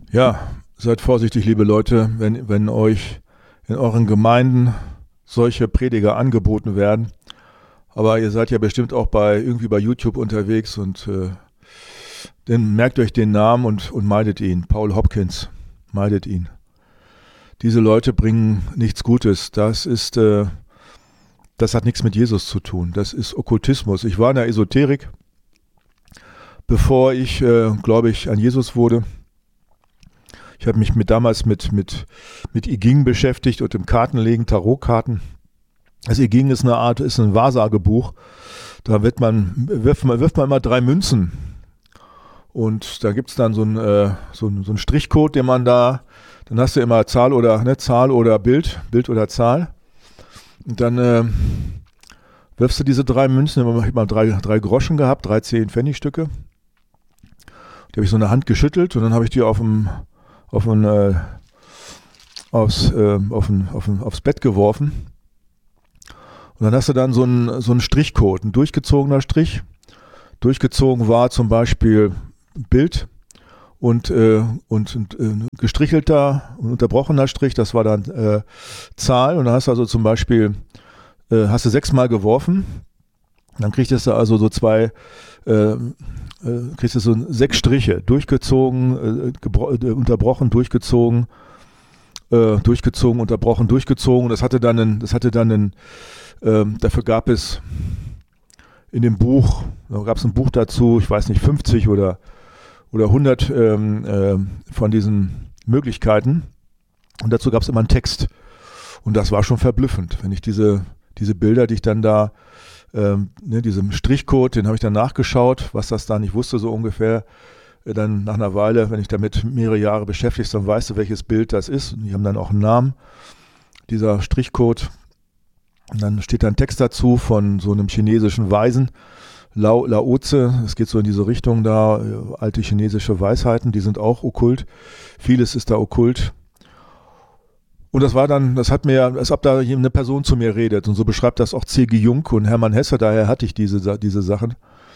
Ja, seid vorsichtig, liebe Leute, wenn euch in euren Gemeinden solche Prediger angeboten werden. Aber ihr seid ja bestimmt auch irgendwie bei YouTube unterwegs und dann merkt euch den Namen und meidet ihn. Paul Hopkins, meidet ihn. Diese Leute bringen nichts Gutes. Das hat nichts mit Jesus zu tun. Das ist Okkultismus. Ich war in der Esoterik, bevor ich, glaube ich, an Jesus wurde. Ich habe mich damals mit I Ching beschäftigt und dem Kartenlegen, Tarotkarten. Das I Ching ist ein Wahrsagebuch. Da wirft man immer 3 Münzen. Und da gibt es dann so einen Strichcode, den man dann hast du immer Zahl oder Bild oder Zahl. Und dann wirfst du diese 3 Münzen, ich habe mal 3 Groschen gehabt, 3 10-Pfennigstücke. Die habe ich so in der Hand geschüttelt und dann habe ich die aufs Bett geworfen. Und dann hast du dann so einen Strichcode, ein durchgezogener Strich. Durchgezogen war zum Beispiel Bild und gestrichelter und unterbrochener Strich, das war dann Zahl. Und dann hast du also zum Beispiel, hast du 6 Mal geworfen, dann kriegst du also so 6 Striche, durchgezogen, unterbrochen, durchgezogen, unterbrochen, durchgezogen. Dafür gab es in dem Buch, da gab es ein Buch dazu, ich weiß nicht, 50 oder 100 von diesen Möglichkeiten. Und dazu gab es immer einen Text. Und das war schon verblüffend, wenn ich diese Bilder, die ich dann da, diesem Strichcode, den habe ich dann nachgeschaut, was das da nicht wusste, so ungefähr. Dann nach einer Weile, wenn ich damit mehrere Jahre beschäftigt, dann weißt du, welches Bild das ist. Und die haben dann auch einen Namen, dieser Strichcode. Und dann steht da ein Text dazu von so einem chinesischen Weisen, Lao Tse. Es geht so in diese Richtung da, alte chinesische Weisheiten, die sind auch okkult. Vieles ist da okkult. Und das hat mir, als ob da eine Person zu mir redet. Und so beschreibt das auch C.G. Jung und Hermann Hesse, daher hatte ich diese Sachen.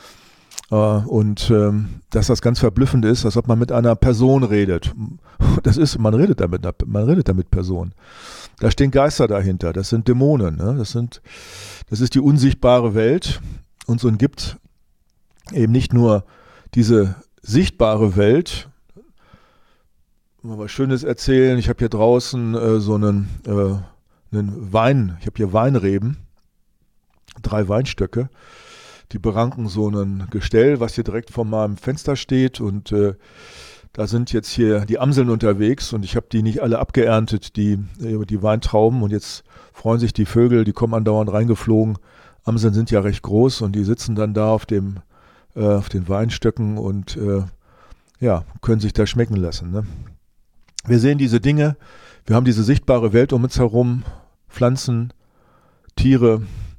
Dass das ganz verblüffend ist, als ob man mit einer Person redet. Man redet da mit Personen. Da stehen Geister dahinter, das sind Dämonen. Ne? Das ist die unsichtbare Welt. Und so gibt eben nicht nur diese sichtbare Welt. Mal was Schönes erzählen. Ich habe hier draußen einen Wein, ich habe hier Weinreben, 3 Weinstöcke. Die beranken so ein Gestell, was hier direkt vor meinem Fenster steht und da sind jetzt hier die Amseln unterwegs und ich habe die nicht alle abgeerntet, die Weintrauben, und jetzt freuen sich die Vögel, die kommen andauernd reingeflogen. Amseln sind ja recht groß und die sitzen dann da auf den Weinstöcken und können sich da schmecken lassen. Ne? Wir sehen diese Dinge, wir haben diese sichtbare Welt um uns herum, Pflanzen, Tiere,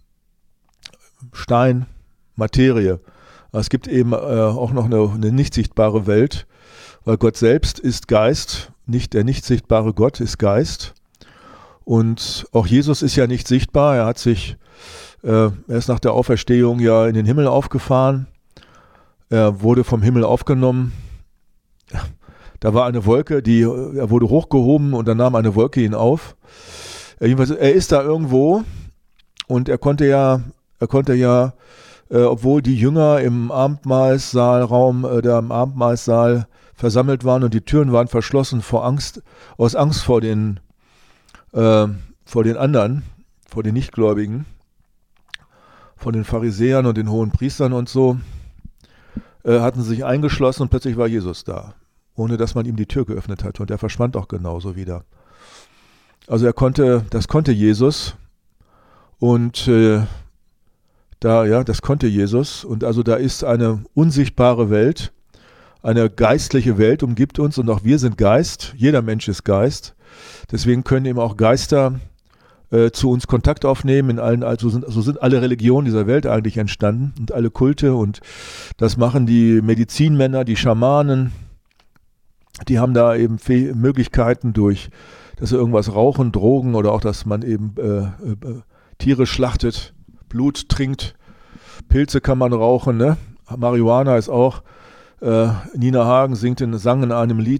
Stein, Materie. Aber es gibt eben auch noch eine nicht sichtbare Welt, weil Gott selbst ist Geist, der nicht sichtbare Gott ist Geist. Und auch Jesus ist ja nicht sichtbar, er ist nach der Auferstehung ja in den Himmel aufgefahren, er wurde vom Himmel aufgenommen. Da war eine Wolke, er wurde hochgehoben und dann nahm eine Wolke ihn auf. Jedenfalls, er ist da irgendwo und er konnte ja, obwohl die Jünger im Abendmahlsaal versammelt waren und die Türen waren verschlossen aus Angst vor den anderen, vor den Nichtgläubigen, von den Pharisäern und den hohen Priestern und so, hatten sie sich eingeschlossen und plötzlich war Jesus da, ohne dass man ihm die Tür geöffnet hat, und er verschwand auch genauso wieder. Also das konnte Jesus und das konnte Jesus, und also da ist eine unsichtbare Welt, eine geistliche Welt umgibt uns, und auch wir sind Geist, jeder Mensch ist Geist, deswegen können eben auch Geister zu uns Kontakt aufnehmen. So sind alle Religionen dieser Welt eigentlich entstanden und alle Kulte, und das machen die Medizinmänner, die Schamanen, die haben da eben Möglichkeiten durch, dass sie irgendwas rauchen, Drogen oder auch, dass man eben Tiere schlachtet, Blut trinkt, Pilze kann man rauchen, ne? Marihuana ist auch Nina Hagen sang in einem Lied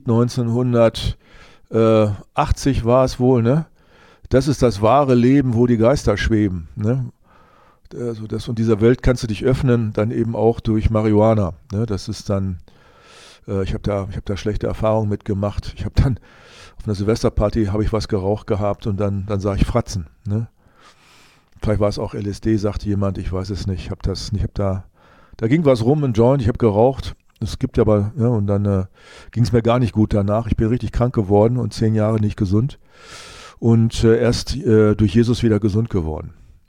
1980 war es wohl, ne? Das ist das wahre Leben, wo die Geister schweben, ne? Also und dieser Welt kannst du dich öffnen, dann eben auch durch Marihuana, ne? Das ist dann, ich habe da schlechte Erfahrungen mitgemacht. Ich habe dann auf einer Silvesterparty habe ich was geraucht gehabt und dann sah ich Fratzen, ne? Vielleicht war es auch LSD, sagte jemand, ich weiß es nicht. Da ging was rum, ein Joint, ich habe geraucht. Es gibt aber, ja, und dann ging es mir gar nicht gut danach. Ich bin richtig krank geworden und 10 Jahre nicht gesund. Und erst durch Jesus wieder gesund geworden.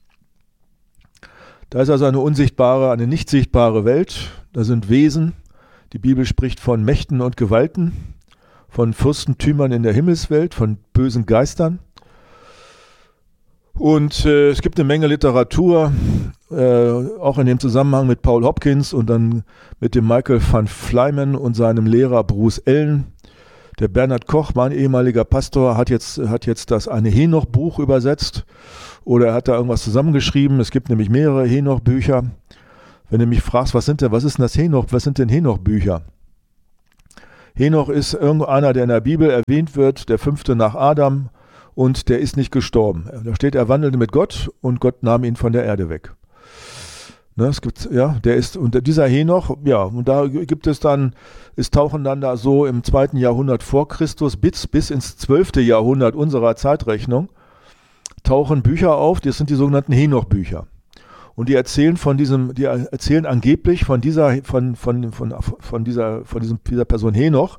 Da ist also eine nicht sichtbare Welt. Da sind Wesen. Die Bibel spricht von Mächten und Gewalten, von Fürstentümern in der Himmelswelt, von bösen Geistern. Und es gibt eine Menge Literatur, auch in dem Zusammenhang mit Paul Hopkins und dann mit dem Michael van Flymen und seinem Lehrer Bruce Allen. Der Bernhard Koch, mein ehemaliger Pastor, hat jetzt das eine Henoch-Buch übersetzt oder er hat da irgendwas zusammengeschrieben. Es gibt nämlich mehrere Henoch-Bücher. Wenn du mich fragst, was sind denn das Henoch? Was sind denn Henoch-Bücher? Henoch ist irgendeiner, der in der Bibel erwähnt wird, der 5. nach Adam. Und der ist nicht gestorben. Da steht, er wandelte mit Gott und Gott nahm ihn von der Erde weg. Ne, und dieser Henoch, ja, und da gibt es dann, tauchen dann da so im 2. Jahrhundert vor Christus bis ins 12. Jahrhundert unserer Zeitrechnung, tauchen Bücher auf, das sind die sogenannten Henoch-Bücher. Und die erzählen angeblich von dieser Person Henoch,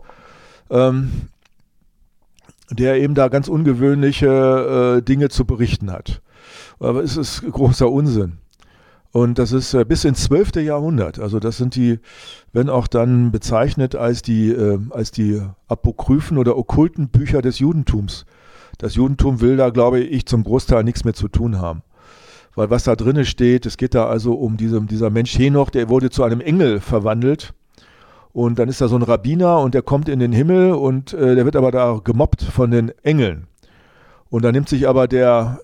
der eben da ganz ungewöhnliche Dinge zu berichten hat. Aber es ist großer Unsinn. Und das ist bis ins 12. Jahrhundert. Also das sind werden auch dann bezeichnet als die apokryphen oder okkulten Bücher des Judentums. Das Judentum will da, glaube ich, zum Großteil nichts mehr zu tun haben. Weil was da drin steht, es geht da also um dieser Mensch Henoch, der wurde zu einem Engel verwandelt. Und dann ist da so ein Rabbiner und der kommt in den Himmel und der wird aber da gemobbt von den Engeln. Und dann nimmt sich aber der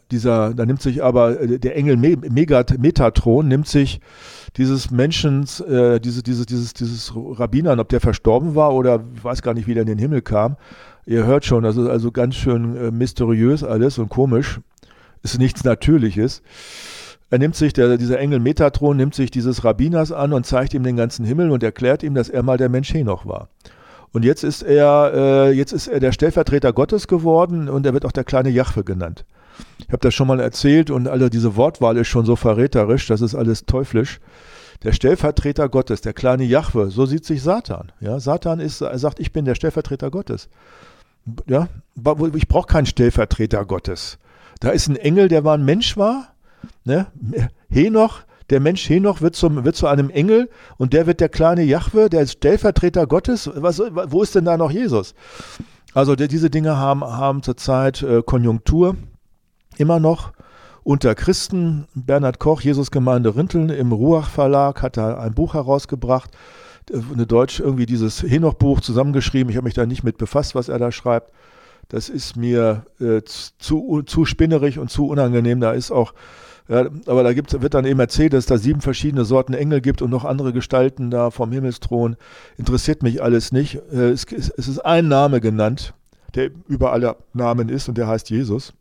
Engel Metatron nimmt sich dieses Menschens, dieses Rabbinern, ob der verstorben war oder ich weiß gar nicht, wie der in den Himmel kam. Ihr hört schon, das ist also ganz schön mysteriös alles und komisch. Ist nichts Natürliches. Dieser Engel Metatron nimmt sich dieses Rabbiners an und zeigt ihm den ganzen Himmel und erklärt ihm, dass er mal der Mensch Henoch war. Und jetzt ist er der Stellvertreter Gottes geworden und er wird auch der kleine Jahwe genannt. Ich habe das schon mal erzählt und diese Wortwahl ist schon so verräterisch, das ist alles teuflisch. Der Stellvertreter Gottes, der kleine Jahwe, so sieht sich Satan. Ja, Satan sagt, ich bin der Stellvertreter Gottes. Ja, ich brauche keinen Stellvertreter Gottes. Da ist ein Engel, der ein Mensch war. Ne? Henoch, der Mensch Henoch wird zu einem Engel und der wird der kleine Jahwe, der ist Stellvertreter Gottes. Wo ist denn da noch Jesus? Also diese Dinge haben zurzeit Konjunktur, immer noch unter Christen. Bernhard Koch, Jesusgemeinde Rinteln, im Ruach Verlag hat da ein Buch herausgebracht, eine Deutsch irgendwie dieses Henoch-Buch zusammengeschrieben. Ich habe mich da nicht mit befasst, was er da schreibt. Das ist mir zu spinnerig und zu unangenehm. Da ist auch, ja, aber wird dann eben erzählt, dass es da 7 verschiedene Sorten Engel gibt und noch andere Gestalten da vom Himmelsthron. Interessiert mich alles nicht. Es ist ein Name genannt, der über alle Namen ist und der heißt Jesus.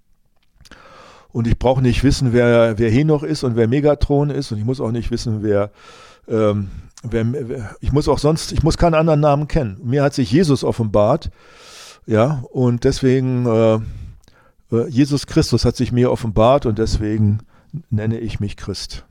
Und ich brauche nicht wissen, wer Henoch ist und wer Megatron ist und ich muss auch nicht wissen, ich muss keinen anderen Namen kennen. Mir hat sich Jesus offenbart. Ja, und deswegen, Jesus Christus hat sich mir offenbart und deswegen nenne ich mich Christ.